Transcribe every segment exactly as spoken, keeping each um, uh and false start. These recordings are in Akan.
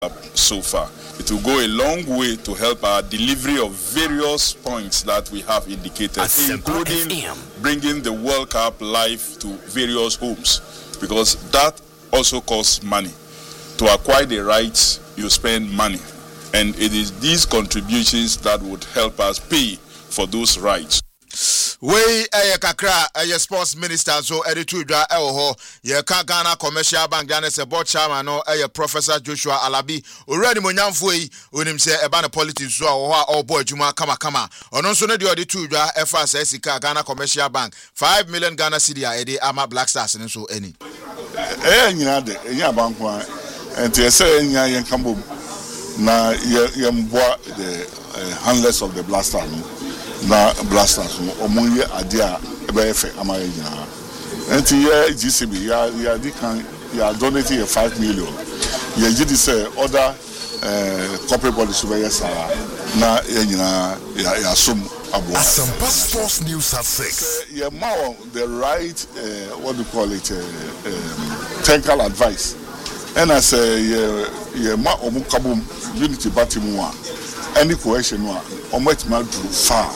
so far. It will go a long way to help our delivery of various points that we have indicated, including bringing the World Cup live to various homes, because that also costs money. To acquire the rights, you spend money, and it is these contributions that would help us pay for those rights. We a kakra a sports minister so editor dwa e ho ye ka Ghana Commercial Bank Ghana se board chairman no e Professor Joshua Alabi already monyamfo yi onim se e ba na politics so ho a all boy juma kama kama ono so no de editor dwa e fa se sika Ghana Commercial Bank five million Ghana cedi e de ama Black Stars ne so eni eh nyina de enya banko a enti se enya yen kambo na ye mboa the handlers of the Black Stars no na Blasters no omoye ade a ebefe amaye nyina enti ye G C B ya ya di kan ya donate ye five million ye gidi say other eh corporate bodies be yes na ye nyina ya ya sum abo some sports news at six ye ma the right uh, what do you call it uh, um, technical advice and I say ye ye ma omu kabum unity batimu a any question wa ometima do far.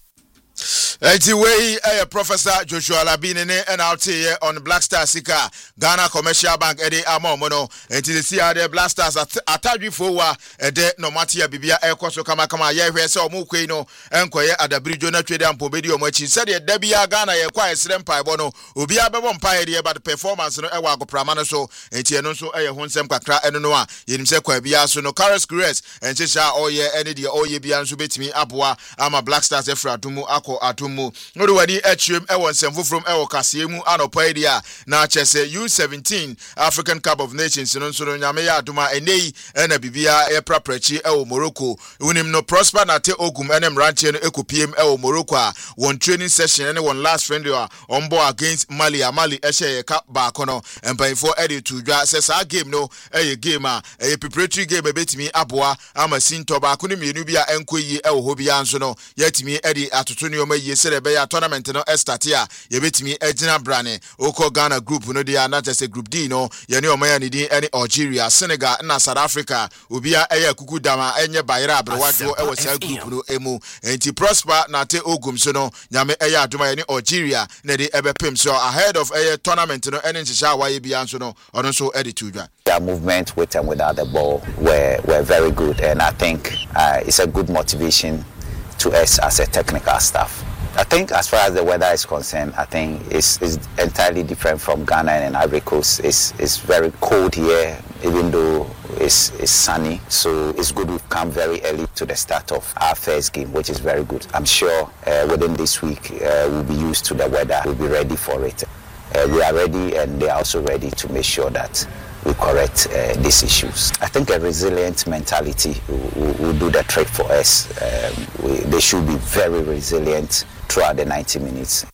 Eti we eh Professor Joshua Labine ne and out here on Black Stars sika Ghana Commercial Bank ede amomo no enti the see the Black Stars atadwi fowa ede no matia bibia ekoso kama kama ye hwe se omo kwei no enkoye adabirijo na twede ampo bedi omo achi se de da bia Ghana ye kwa esre mpa ebo no obi abebo mpa ye de but performance no ewa agoprama no so enti eno so eye ho nsem kakra eno no a yenim se kwa bia so no Carlos Cruz enti sha oye ene de oye bia nso betimi aboa ama Black Stars efra dumu akọ atumu no wadi etrem e won semfofrom e wo kaseye mu anopa dia na chese U seventeen African Cup of Nations no nso nyame ya adoma enei e na bibia e praprachi e wo Morocco unim no Prosper na te ogum enem ranche no ekopiem e wo Morocco a won training session ne won last friendly a ombo against Mali a Mali e hye ka ba kono empanfo e de tudwa se sa game no e game a e preparatory game betimi aboa ama sinto ba kono mienu bia enkoyi e wo hobia nso no yatimi e de atoto ne omayi serebe ya tournament no estati a yebetimi agina brane oko Ghana group no dia na just group D no ye ne omaya ne din ene Algeria Senegal na South Africa obia eya kuku dama enye bayra abrewajo e wo sa group no emu enti Prosper na te ogum so no nyame eya adoma ye ne Algeria na de ebepem so ahead of a tournament no ene nhisha waye bia nso no ono so editudwa. Their movement with and without the ball were were very good, and I think uh, it's a good motivation to us as a technical staff. I think as far as the weather is concerned, I think it's, it's entirely different from Ghana and Ivory Coast. It's, it's very cold here, even though it's, it's sunny. So it's good we've come very early to the start of our first game, which is very good. I'm sure uh, within this week uh, we'll be used to the weather. We'll be ready for it. Uh, we are ready, and they are also ready to make sure that we correct uh, these issues. I think a resilient mentality will, will, will do the trick for us. Um, we, they should be very resilient throughout the ninety minutes.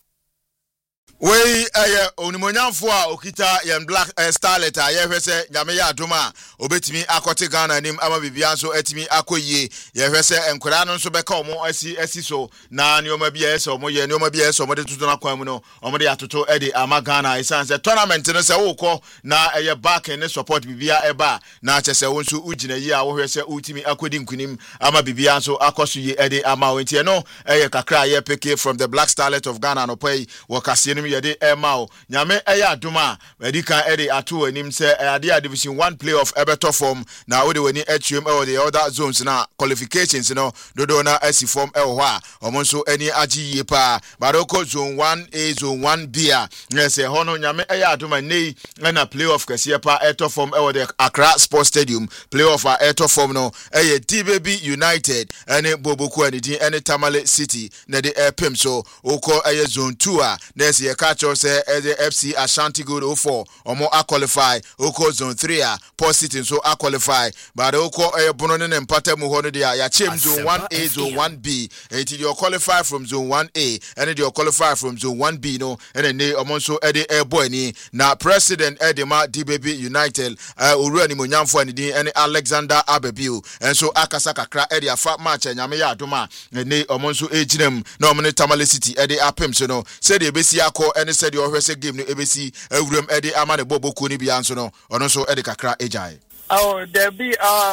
We aye onimonyamfo a okita yan Black uh, Starlet a ye hwese nyame ya adoma obetimi akote Ghana nim ama bibia nso atimi akoyie ye hwese enkwara no nso beka omo asi asi so na neoma bia ese omo ye neoma bia ese omo de tutu na kwan mu no omo de atoto e de ama Ghana isanse tournament no se wokọ na eye back and support bibia eba na chese wo nso ugina yi a wo hwese utimi akodi nkunim ama bibia nso akoso yi e de ama wentie no eye kakra ye pick from the Black Starlet of Ghana no pay wo kase nim yede emao nyame eya adoma medika ede ato anim se ade division one playoff ebeto form na ode wani atwem e the other zones na qualifications no dodo na asi form e ho a omonso ani agiye pa baroko zone one A zone one B a nse hono nyame eya adoma nei na playoff kase pa eto form e the Accra Sports Stadium playoff a eto form no eye D-Baby United ene Boboku anidi ene Tamale City na de epem so oko eye zone two a na se catch say F C Ashanti Good oh four omo a qualify oko zone three a Port City so a qualify but oko e bono ne mpata mu hono dia ya chem zone one A zone one B and you qualify from zone one A and you qualify from zone one B no and ne omo so e de e boy ni na president Edema D-Baby United uh, uru ani monyamfo ani din and Alexander Abebiu and so akasa kakra e de afa match nyame ya adoma ne omo so e ginam na omo ne Tamale City e de apem so no say de besi akọ ene said your game no ebesi ewurem e de ama ne Boboku ni bia nso no ono so e de kakra ejai Oh, there be uh